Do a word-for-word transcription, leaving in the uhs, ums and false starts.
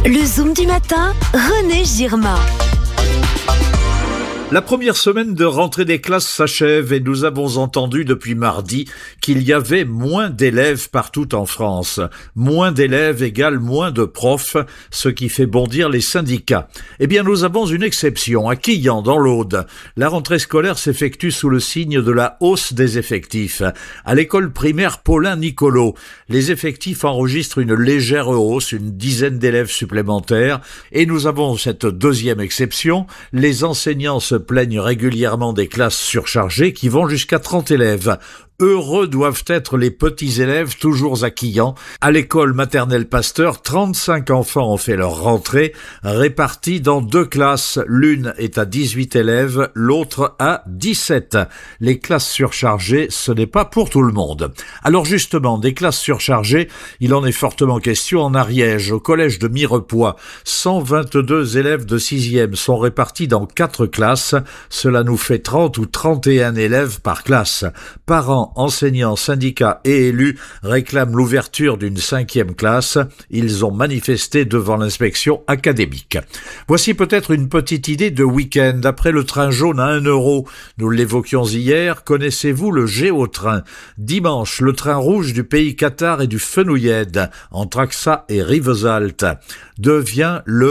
Le Zoom du matin, René Girma. La première semaine de rentrée des classes s'achève et nous avons entendu depuis mardi qu'il y avait moins d'élèves partout en France. Moins d'élèves égale moins de profs, ce qui fait bondir les syndicats. Eh bien, nous avons une exception. À Quillan, dans l'Aude, la rentrée scolaire s'effectue sous le signe de la hausse des effectifs. À l'école primaire Paulin-Nicolo, les effectifs enregistrent une légère hausse, une dizaine d'élèves supplémentaires. Et nous avons cette deuxième exception. Les enseignants se plaignent régulièrement des classes surchargées qui vont jusqu'à trente élèves. Heureux doivent être les petits élèves toujours à Quillan. À l'école maternelle Pasteur, trente-cinq enfants ont fait leur rentrée, répartis dans deux classes. L'une est à dix-huit élèves, l'autre à dix-sept. Les classes surchargées, ce n'est pas pour tout le monde. Alors justement, des classes surchargées, il en est fortement question en Ariège, au collège de Mirepoix. cent vingt-deux élèves de sixième sont répartis dans quatre classes. Cela nous fait trente ou trente et un élèves par classe. Parents, enseignants, syndicats et élus réclament l'ouverture d'une cinquième classe. Ils ont manifesté devant l'inspection académique. Voici peut-être une petite idée de week-end. Après le train jaune à un euro, nous l'évoquions hier, connaissez-vous le Géotrain? Dimanche, le train rouge du pays Qatar et du Fenouillède, entre Axa et Rivesaltes, devient le